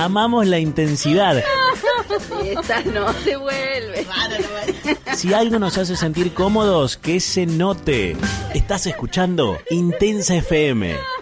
amamos la intensidad. Esta no se vuelve. Si algo nos hace sentir cómodos, que se note. Estás escuchando Intensa FM.